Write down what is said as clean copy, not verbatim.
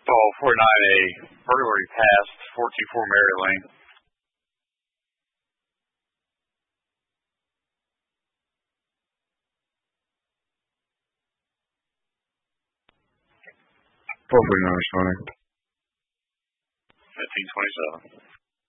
Call 49A, burglary past 424 Mary Lane. Four 49 responding. 1527.